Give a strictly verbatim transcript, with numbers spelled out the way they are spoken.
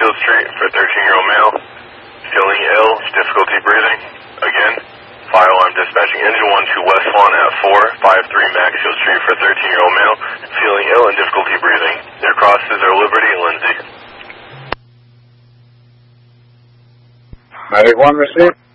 Maxfield Street for thirteen-year-old male. Feeling ill, difficulty breathing. Again, fire alarm dispatching engine one to West Lawn at four five three Maxfield Street for thirteen-year-old male. Feeling ill and difficulty breathing. Their crosses are Liberty and Lindsay. Medic one received.